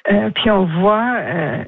Puis on voit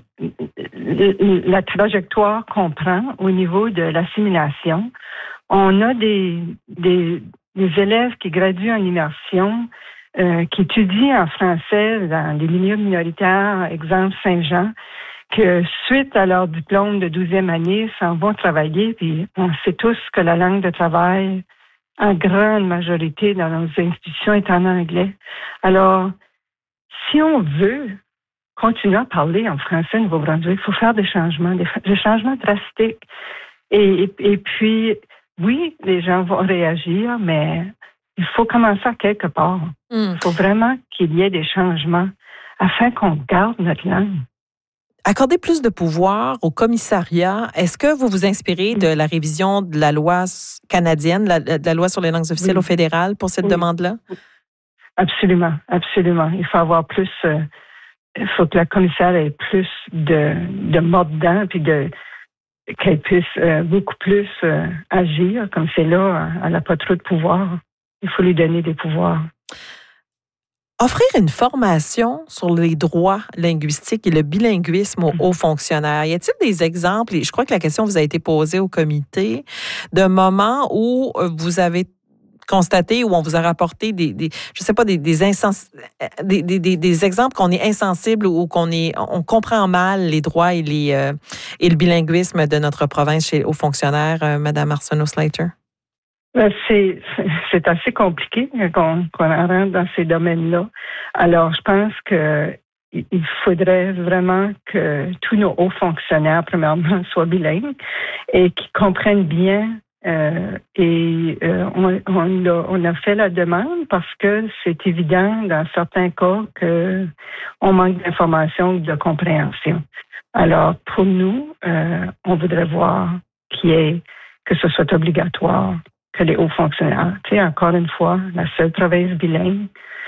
la trajectoire qu'on prend au niveau de l'assimilation. On a des élèves qui graduent en immersion, qui étudient en français dans les milieux minoritaires, exemple Saint-Jean, que suite à leur diplôme de 12e année, s'en vont travailler. Puis on sait tous que la langue de travail, en grande majorité dans nos institutions, est en anglais. Alors, si on veut continuer à parler en français au Nouveau-Brunswick, il faut faire des changements drastiques. Et puis, oui, les gens vont réagir, mais il faut commencer à quelque part. Il faut vraiment qu'il y ait des changements afin qu'on garde notre langue. Accorder plus de pouvoir au commissariat, est-ce que vous vous inspirez de la révision de la loi canadienne, de la loi sur les langues officielles au fédéral pour cette demande-là? Absolument, absolument. Il faut avoir plus... il faut que la commissaire ait plus de mordant, puis qu'elle puisse beaucoup plus agir, comme c'est là, elle n'a pas trop de pouvoir. Il faut lui donner des pouvoirs. Offrir une formation sur les droits linguistiques et le bilinguisme aux hauts fonctionnaires. Y a-t-il des exemples, et je crois que la question vous a été posée au comité, de moments où vous avez constaté, où on vous a rapporté des exemples qu'on est insensible ou on comprend mal les droits et le bilinguisme de notre province chez aux fonctionnaires, Madame Arsenault-Slater? C'est assez compliqué qu'on rentre dans ces domaines-là. Alors, je pense qu'il faudrait vraiment que tous nos hauts fonctionnaires, premièrement, soient bilingues et qu'ils comprennent bien. On a fait la demande parce que c'est évident dans certains cas qu'on manque d'informations ou de compréhension. Alors, pour nous, on voudrait voir que ce soit obligatoire, que les hauts fonctionnaires. Tu sais, encore une fois, la seule province bilingue,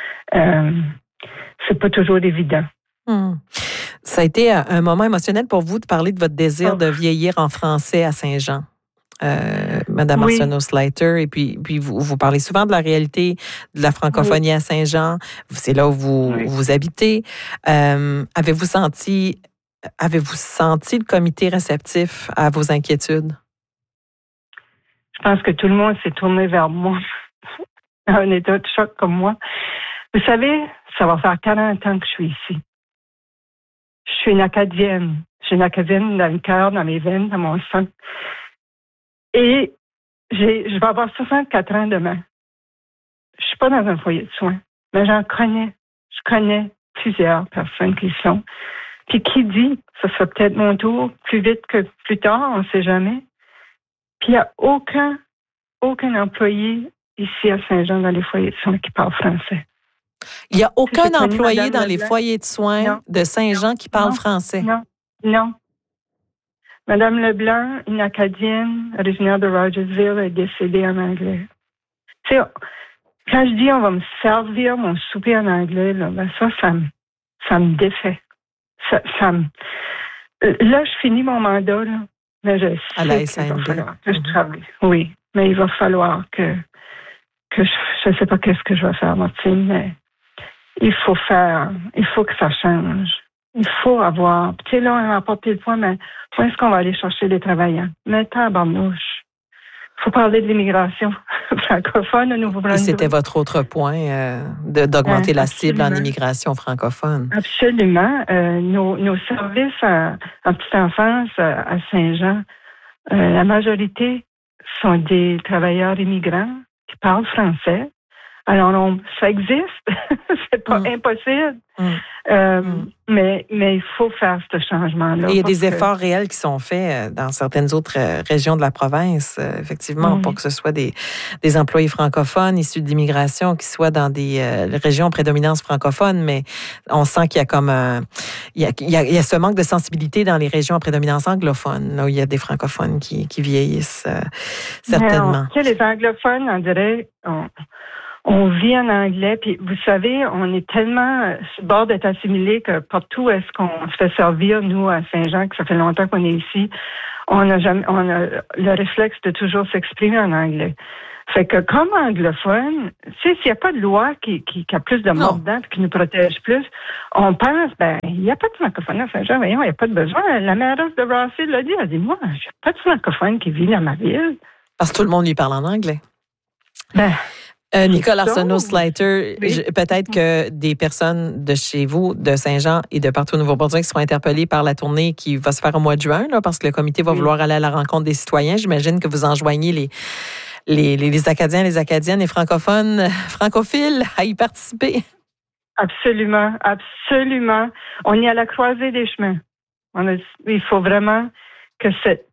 c'est pas toujours évident. Ça a été un moment émotionnel pour vous de parler de votre désir de vieillir en français à Saint-Jean. Madame Arsenault-Slater, et puis vous parlez souvent de la réalité de la francophonie à Saint-Jean. C'est là où vous habitez. Avez-vous senti le comité réceptif à vos inquiétudes? Je pense que tout le monde s'est tourné vers moi, dans un état de choc comme moi. Vous savez, ça va faire 40 ans que je suis ici. Je suis une Acadienne. J'ai une Acadienne dans le cœur, dans mes veines, dans mon sang. Et je vais avoir 64 ans demain. Je suis pas dans un foyer de soins, mais j'en connais. Je connais plusieurs personnes qui y sont. Puis qui dit, ça sera peut-être mon tour plus vite que plus tard, on ne sait jamais. Puis il n'y a aucun employé ici à Saint-Jean dans les foyers de soins qui parle français. Il n'y a aucun employé dans les foyers de soins de Saint-Jean qui parle français? Non. Madame Leblanc, une Acadienne, originaire de Rogersville, est décédée en anglais. Tu sais, quand je dis on va me servir mon souper en anglais, là, ben ça me défait. Là, je finis mon mandat, là, mais je sais qu'il va falloir que je travaille. Oui, mais il va falloir que je ne sais pas qu'est-ce que je vais faire, Martine, mais il faut que ça change. Il faut avoir... Tu sais, là, on a apporté le point, mais où est-ce qu'on va aller chercher les travailleurs? Mais tabarnouche. Il faut parler de l'immigration francophone au Nouveau-Brunswick. C'était votre autre point, d'augmenter la cible en immigration francophone. Absolument. Nos services en petite enfance à Saint-Jean, la majorité sont des travailleurs immigrants qui parlent français. Alors, ça existe. C'est pas impossible. Mais il faut faire ce changement-là. Et il y a des efforts réels qui sont faits dans certaines autres régions de la province, effectivement, pour que ce soit des employés francophones issus de l'immigration qui soient dans des régions à prédominance francophone, mais on sent qu'il y a comme il y a ce manque de sensibilité dans les régions à prédominance anglophone, là où il y a des francophones qui vieillissent certainement. Tu sais, les anglophones, on dirait... On vit en anglais, puis vous savez, on est tellement sur le bord d'être assimilé que partout est-ce qu'on se fait servir, nous, à Saint-Jean, que ça fait longtemps qu'on est ici, on a le réflexe de toujours s'exprimer en anglais. Fait que comme anglophone, s'il n'y a pas de loi qui a plus de mordants et qui nous protège plus, on pense, il n'y a pas de francophone à Saint-Jean, voyons, il n'y a pas de besoin. La mairesse de Rossy l'a dit, elle a dit, moi, je n'ai pas de francophone qui vit dans ma ville. Parce que tout le monde lui parle en anglais. Nicole Arsenault-Slater, oui. Peut-être que des personnes de chez vous, de Saint-Jean et de partout au Nouveau-Brunswick seront interpellées par la tournée qui va se faire au mois de juin, là, parce que le comité va vouloir aller à la rencontre des citoyens. J'imagine que vous enjoignez les Acadiens, les Acadiennes, les francophones, francophiles à y participer. Absolument, absolument. On est à la croisée des chemins. Il faut vraiment que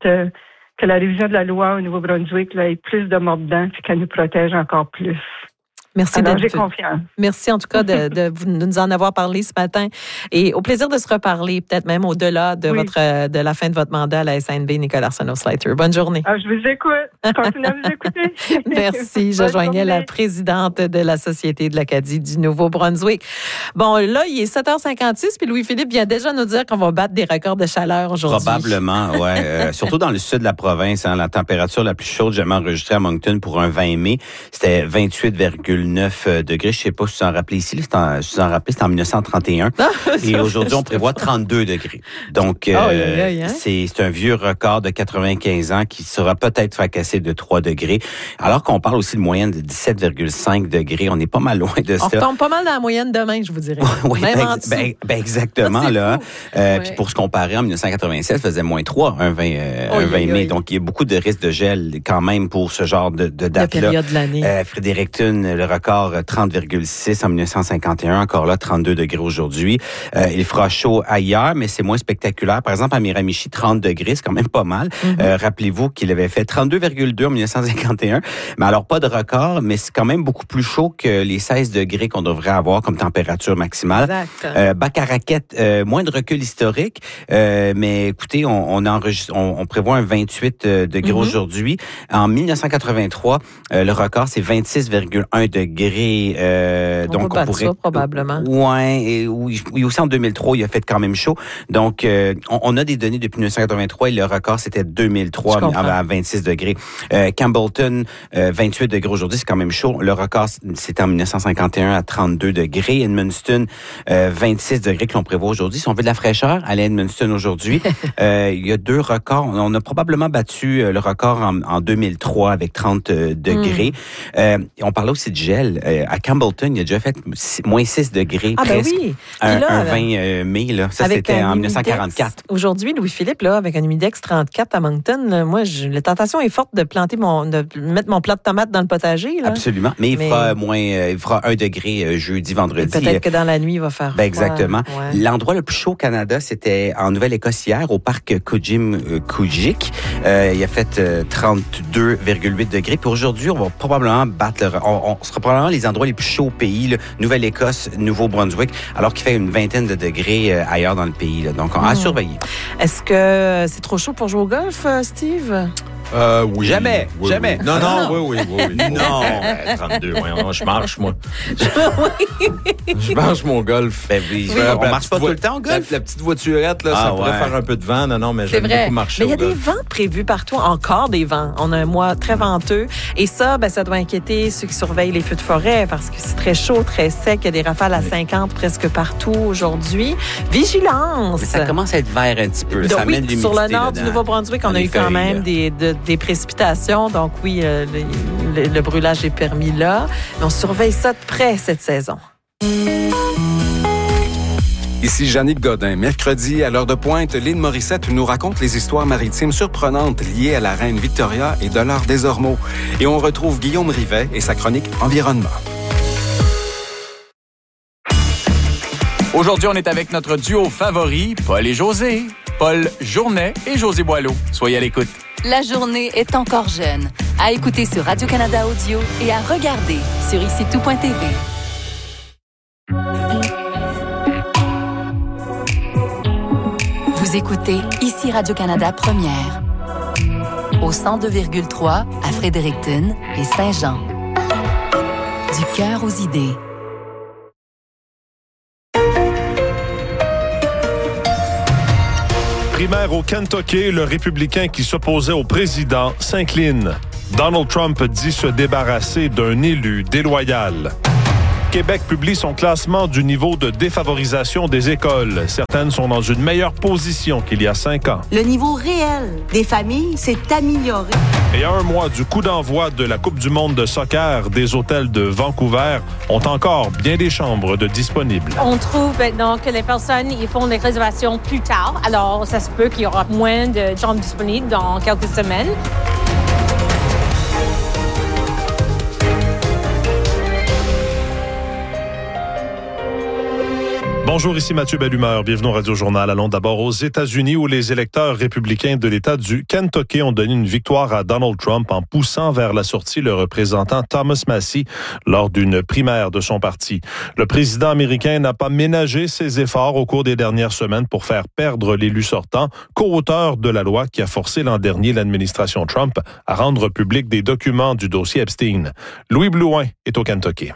la révision de la loi au Nouveau-Brunswick ait plus de mordants et qu'elle nous protège encore plus. Merci. Alors, j'ai confiance. Merci en tout cas de nous en avoir parlé ce matin. Et au plaisir de se reparler, peut-être même au-delà de de la fin de votre mandat à la SNB, Nicole Arsenault-Slater. Bonne journée. Je vous écoute. Je continue à vous écouter. Merci. Je joignais la présidente de la Société de l'Acadie du Nouveau-Brunswick. Bon, là, il est 7h56, puis Louis-Philippe vient déjà nous dire qu'on va battre des records de chaleur aujourd'hui. Probablement, oui. Surtout dans le sud de la province, la température la plus chaude jamais enregistrée à Moncton pour un 20 mai, c'était 28,9 degrés. Je ne sais pas si vous en rappelez ici. C'était en 1931. Et aujourd'hui, on prévoit 32 degrés. Donc, c'est un vieux record de 95 ans qui sera peut-être fracassé de 3 degrés. Alors qu'on parle aussi de moyenne de 17,5 degrés. On est pas mal loin de ça. On retombe pas mal dans la moyenne demain, je vous dirais. Oui, exactement. Là. Puis pour se comparer, en 1987, faisait moins 3, un 20 mai. Donc, il y a beaucoup de risques de gel quand même pour ce genre de date-là. La période de l'année. Fredericton, le record 30,6 en 1951, encore là 32 degrés aujourd'hui. Il fera chaud ailleurs, mais c'est moins spectaculaire. Par exemple, à Miramichi, 30 degrés, c'est quand même pas mal. Rappelez-vous qu'il avait fait 32,2 en 1951. Mais alors, pas de record, mais c'est quand même beaucoup plus chaud que les 16 degrés qu'on devrait avoir comme température maximale. Bac-à-Raquette, moins de recul historique, mais écoutez, on prévoit un 28 degrés aujourd'hui. En 1983, le record, c'est 26,1 degrés. Donc, on pourrait ça, probablement. Oui, aussi en 2003, il a fait quand même chaud. Donc, on a des données depuis 1983 et le record, c'était 2003 à 26 degrés. Campbellton, 28 degrés aujourd'hui, c'est quand même chaud. Le record, c'était en 1951 à 32 degrés. Edmundston, 26 degrés que l'on prévoit aujourd'hui. Si on veut de la fraîcheur, allez à Edmundston aujourd'hui. Il y a 2 records. On a probablement battu le record en 2003 avec 30 degrés. On parlait aussi de gel. À Campbellton, il a déjà fait moins 6 degrés presque. Oui. Un 20 mai, là. Ça, c'était en 1944. Aujourd'hui, Louis-Philippe, là, avec un humidex 34 à Moncton, là, moi, la tentation est forte de mettre mon plat de tomates dans le potager. Là. Absolument. Mais il fera 1 degré jeudi, vendredi. Et peut-être que dans la nuit, il va faire froid. Exactement. Ouais. L'endroit le plus chaud au Canada, c'était en Nouvelle-Écosse hier, au parc Kujik. Il a fait 32,8 degrés. Puis aujourd'hui, on va probablement battre on sera probablement les endroits les plus chauds au pays, là, Nouvelle-Écosse, Nouveau-Brunswick, alors qu'il fait une vingtaine de degrés ailleurs dans le pays. Là. Donc, on a à surveiller. Est-ce que c'est trop chaud pour jouer au golf, Steve? Oui. Jamais. Non, oui. Non, 32, je marche, moi. Je marche mon golf. On marche pas tout le temps au golf? La petite voiturette, là, ça pourrait faire un peu de vent. Non, mais j'aime beaucoup marcher au golf. Mais il y a des vents prévus partout, encore des vents. On a un mois très venteux. Et ça, ça doit inquiéter ceux qui surveillent les feux de forêt parce que c'est très chaud, très sec. Il y a des rafales à 50 presque partout aujourd'hui. Vigilance! Mais ça commence à être vert un petit peu. Ça amène l'humidité. Sur le nord du Nouveau-Brunswick, on a eu quand même des précipitations. Donc oui, le brûlage est permis là. Mais on surveille ça de près cette saison. Ici Jannick Godin. Mercredi, à l'heure de pointe, Lynn Morissette nous raconte les histoires maritimes surprenantes liées à la reine Victoria et de l'art des Ormeaux. Et on retrouve Guillaume Rivet et sa chronique Environnement. Aujourd'hui, on est avec notre duo favori, Paul et José. Paul Journet et José Boileau. Soyez à l'écoute. La journée est encore jeune. À écouter sur Radio-Canada Audio et à regarder sur IciTout.tv. Vous écoutez Ici Radio-Canada Première. Au 102,3 à Fredericton et Saint-Jean. Du cœur aux idées. Primaire au Kentucky, le républicain qui s'opposait au président s'incline. Donald Trump dit se débarrasser d'un élu déloyal. Québec publie son classement du niveau de défavorisation des écoles. Certaines sont dans une meilleure position qu'il y a 5 ans. Le niveau réel des familles s'est amélioré. Et à un mois du coup d'envoi de la Coupe du monde de soccer, des hôtels de Vancouver ont encore bien des chambres de disponibles. On trouve maintenant que les personnes ils font des réservations plus tard. Alors, ça se peut qu'il y aura moins de chambres disponibles dans quelques semaines. Bonjour, ici Mathieu Bellumeur. Bienvenue au Radio-Journal. Allons d'abord aux États-Unis où les électeurs républicains de l'État du Kentucky ont donné une victoire à Donald Trump en poussant vers la sortie le représentant Thomas Massie lors d'une primaire de son parti. Le président américain n'a pas ménagé ses efforts au cours des dernières semaines pour faire perdre l'élu sortant, co-auteur de la loi qui a forcé l'an dernier l'administration Trump à rendre public des documents du dossier Epstein. Louis Blouin est au Kentucky.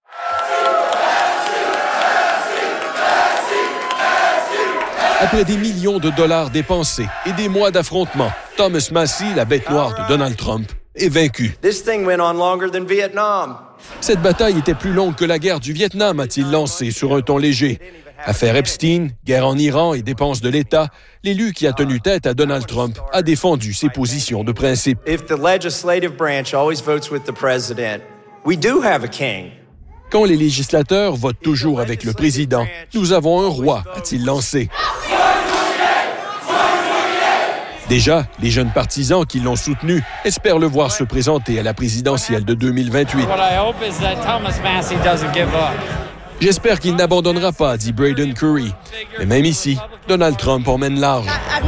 Après des millions de dollars dépensés et des mois d'affrontements, Thomas Massie, la bête noire de Donald Trump, est vaincu. Cette bataille était plus longue que la guerre du Vietnam, a-t-il lancé sur un ton léger. Affaire Epstein, guerre en Iran et dépenses de l'État, l'élu qui a tenu tête à Donald Trump a défendu ses positions de principe. Quand les législateurs votent toujours avec le président, nous avons un roi, a-t-il lancé. Déjà, les jeunes partisans qui l'ont soutenu espèrent le voir se présenter à la présidentielle de 2028. J'espère qu'il n'abandonnera pas, dit Braden Curry. Mais même ici, Donald Trump emmène large.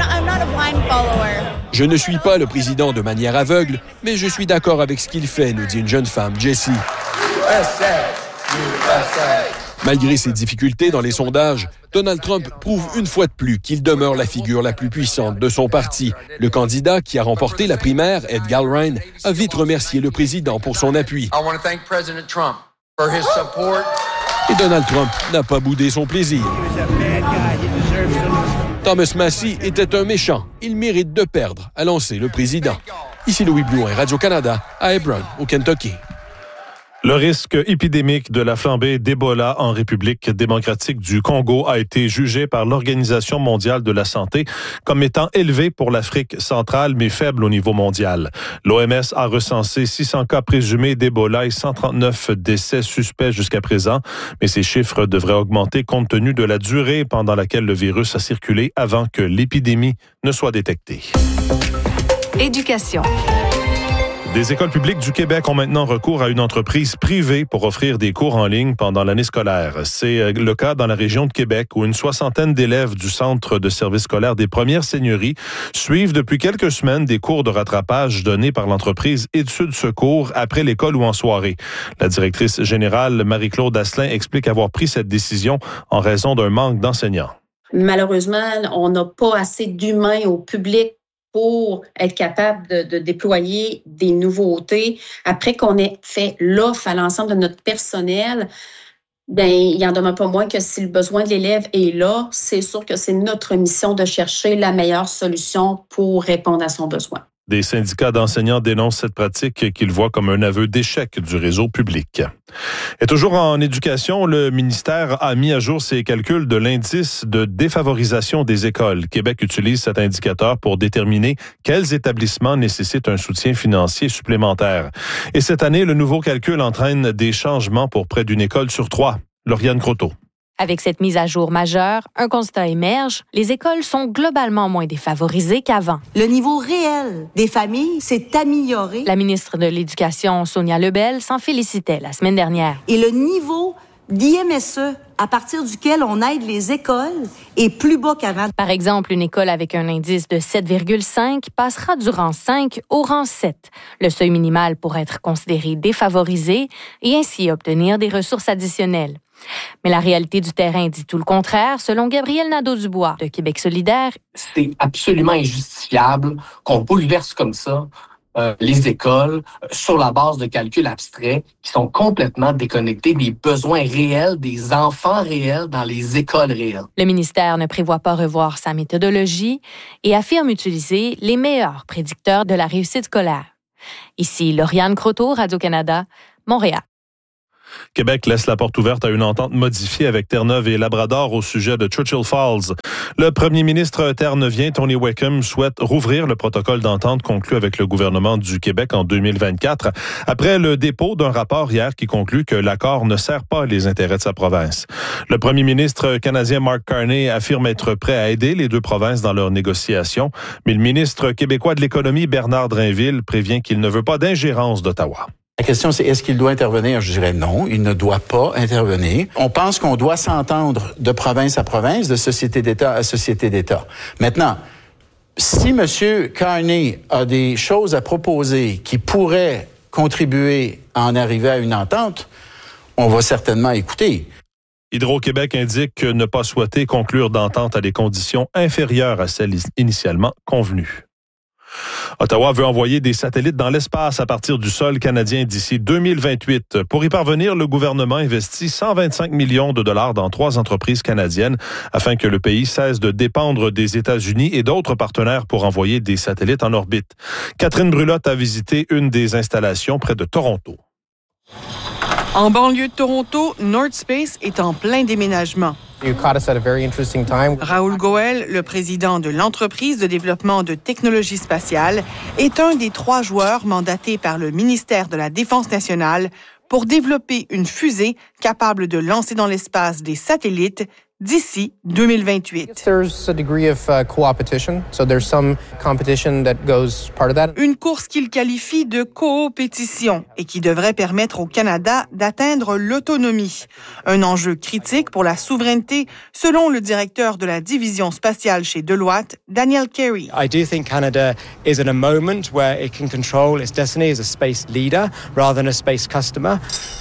Je ne suis pas le président de manière aveugle, mais je suis d'accord avec ce qu'il fait, nous dit une jeune femme, Jessie. Malgré ses difficultés dans les sondages, Donald Trump prouve une fois de plus qu'il demeure la figure la plus puissante de son parti. Le candidat qui a remporté la primaire, Ed Gallrein, a vite remercié le président pour son appui. Et Donald Trump n'a pas boudé son plaisir. Thomas Massie était un méchant. Il mérite de perdre, a lancé le président. Ici Louis Blouin, Radio-Canada, à Hebron, au Kentucky. Le risque épidémique de la flambée d'Ebola en République démocratique du Congo a été jugé par l'Organisation mondiale de la santé comme étant élevé pour l'Afrique centrale, mais faible au niveau mondial. L'OMS a recensé 600 cas présumés d'Ebola et 139 décès suspects jusqu'à présent, mais ces chiffres devraient augmenter compte tenu de la durée pendant laquelle le virus a circulé avant que l'épidémie ne soit détectée. Éducation. Des écoles publiques du Québec ont maintenant recours à une entreprise privée pour offrir des cours en ligne pendant l'année scolaire. C'est le cas dans la région de Québec où une 60aine d'élèves du Centre de services scolaires des Premières Seigneuries suivent depuis quelques semaines des cours de rattrapage donnés par l'entreprise Études Secours après l'école ou en soirée. La directrice générale Marie-Claude Asselin explique avoir pris cette décision en raison d'un manque d'enseignants. Malheureusement, on n'a pas assez d'humains au public pour être capable de déployer des nouveautés. Après qu'on ait fait l'offre à l'ensemble de notre personnel, bien, il n'en demeure pas moins que si le besoin de l'élève est là, c'est sûr que c'est notre mission de chercher la meilleure solution pour répondre à son besoin. Des syndicats d'enseignants dénoncent cette pratique qu'ils voient comme un aveu d'échec du réseau public. Et toujours en éducation, le ministère a mis à jour ses calculs de l'indice de défavorisation des écoles. Québec utilise cet indicateur pour déterminer quels établissements nécessitent un soutien financier supplémentaire. Et cette année, le nouveau calcul entraîne des changements pour près d'une école sur 3. Lauriane Croteau. Avec cette mise à jour majeure, un constat émerge, les écoles sont globalement moins défavorisées qu'avant. Le niveau réel des familles s'est amélioré. La ministre de l'Éducation, Sonia Lebel, s'en félicitait la semaine dernière. Et le niveau d'IMSE, à partir duquel on aide les écoles, est plus bas qu'avant. Par exemple, une école avec un indice de 7,5 passera du rang 5 au rang 7, le seuil minimal pour être considéré défavorisé et ainsi obtenir des ressources additionnelles. Mais la réalité du terrain dit tout le contraire, selon Gabriel Nadeau-Dubois de Québec solidaire. C'est absolument injustifiable qu'on bouleverse comme ça les écoles sur la base de calculs abstraits qui sont complètement déconnectés des besoins réels, des enfants réels dans les écoles réelles. Le ministère ne prévoit pas revoir sa méthodologie et affirme utiliser les meilleurs prédicteurs de la réussite scolaire. Ici Lauriane Croteau, Radio-Canada, Montréal. Québec laisse la porte ouverte à une entente modifiée avec Terre-Neuve et Labrador au sujet de Churchill Falls. Le premier ministre terre-neuvien, Tony Wickham, souhaite rouvrir le protocole d'entente conclu avec le gouvernement du Québec en 2024, après le dépôt d'un rapport hier qui conclut que l'accord ne sert pas les intérêts de sa province. Le premier ministre canadien Mark Carney affirme être prêt à aider les deux provinces dans leurs négociations, mais le ministre québécois de l'économie, Bernard Drinville, prévient qu'il ne veut pas d'ingérence d'Ottawa. La question, c'est est-ce qu'il doit intervenir? Je dirais non, il ne doit pas intervenir. On pense qu'on doit s'entendre de province à province, de société d'État à société d'État. Maintenant, si M. Carney a des choses à proposer qui pourraient contribuer à en arriver à une entente, on va certainement écouter. Hydro-Québec indique ne pas souhaiter conclure d'entente à des conditions inférieures à celles initialement convenues. Ottawa veut envoyer des satellites dans l'espace à partir du sol canadien d'ici 2028. Pour y parvenir, le gouvernement investit 125 millions de dollars dans 3 entreprises canadiennes afin que le pays cesse de dépendre des États-Unis et d'autres partenaires pour envoyer des satellites en orbite. Catherine Brulotte a visité une des installations près de Toronto. En banlieue de Toronto, North Space est en plein déménagement. Raoul Goel, le président de l'entreprise de développement de technologies spatiales, est un des 3 joueurs mandatés par le ministère de la Défense nationale pour développer une fusée capable de lancer dans l'espace des satellites d'ici 2028. Une course qu'il qualifie de coopétition et qui devrait permettre au Canada d'atteindre l'autonomie. Un enjeu critique pour la souveraineté, selon le directeur de la division spatiale chez Deloitte, Daniel Carey. I do think Canada is in a moment where it can control its destiny as a space leader rather than a space customer.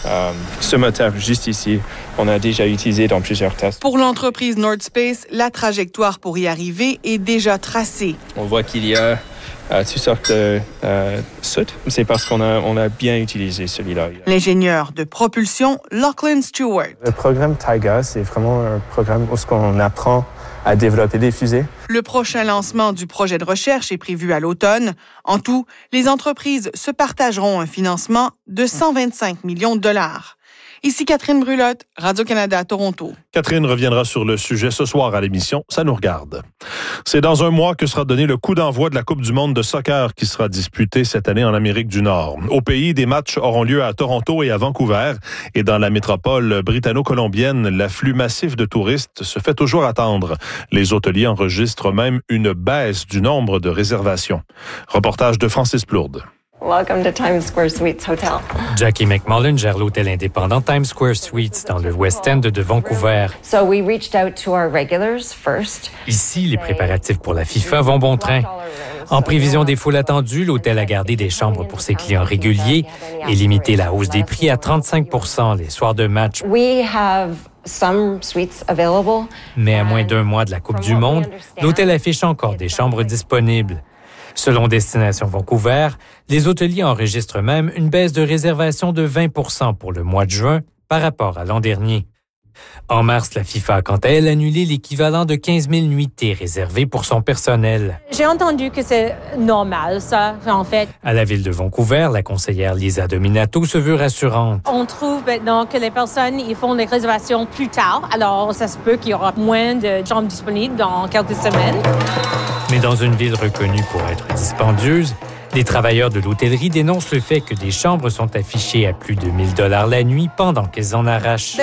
Ce moteur juste ici, on a déjà utilisé dans plusieurs tests. Pour l'entreprise North Space, la trajectoire pour y arriver est déjà tracée. On voit qu'il y a toutes sortes de soutes. C'est parce qu'on a bien utilisé celui-là. L'ingénieur de propulsion, Lachlan Stewart. Le programme Taiga, c'est vraiment un programme où on apprend à développer des fusées. Le prochain lancement du projet de recherche est prévu à l'automne. En tout, les entreprises se partageront un financement de 125 millions de dollars. Ici Catherine Brulotte, Radio-Canada, Toronto. Catherine reviendra sur le sujet ce soir à l'émission Ça nous regarde. C'est dans un mois que sera donné le coup d'envoi de la Coupe du monde de soccer qui sera disputée cette année en Amérique du Nord. Au pays, des matchs auront lieu à Toronto et à Vancouver. Et dans la métropole britanno-colombienne, l'afflux massif de touristes se fait toujours attendre. Les hôteliers enregistrent même une baisse du nombre de réservations. Reportage de Francis Plourde. Welcome to Times Square Suites Hotel. Jackie McMullen gère l'hôtel indépendant Times Square Suites dans le West End de Vancouver. So we reached out to our regulars first. Ici, les préparatifs pour la FIFA vont bon train. En prévision des foules attendues, l'hôtel a gardé des chambres pour ses clients réguliers et limité la hausse des prix à 35% les soirs de match. We have some suites available. Mais à moins d'un mois de la Coupe du monde, l'hôtel affiche encore des chambres disponibles. Selon Destination Vancouver, les hôteliers enregistrent même une baisse de réservation de 20% pour le mois de juin par rapport à l'an dernier. En mars, la FIFA a quant à elle annulé l'équivalent de 15 000 nuitées réservées pour son personnel. J'ai entendu que c'est normal, ça, en fait. À la ville de Vancouver, la conseillère Lisa Dominato se veut rassurante. On trouve maintenant que les personnes, ils font les réservations plus tard. Alors, ça se peut qu'il y aura moins de chambres disponibles dans quelques semaines. Mais dans une ville reconnue pour être dispendieuse, les travailleurs de l'hôtellerie dénoncent le fait que des chambres sont affichées à plus de 1 000 $ la nuit pendant qu'elles en arrachent.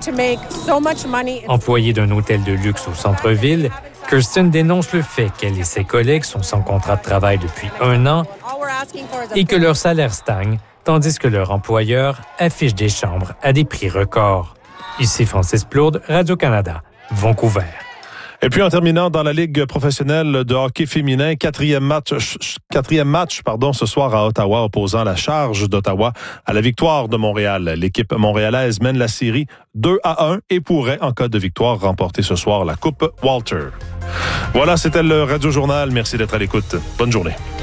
Employée d'un hôtel de luxe au centre-ville, Kirsten dénonce le fait qu'elle et ses collègues sont sans contrat de travail depuis 1 an et que leur salaire stagne, tandis que leur employeur affiche des chambres à des prix records. Ici Francis Plourde, Radio-Canada, Vancouver. Et puis en terminant dans la Ligue professionnelle de hockey féminin, quatrième match ce soir à Ottawa opposant la Charge d'Ottawa à la Victoire de Montréal. L'équipe montréalaise mène la série 2-1 et pourrait, en cas de victoire, remporter ce soir la Coupe Walter. Voilà, c'était le Radio Journal. Merci d'être à l'écoute. Bonne journée.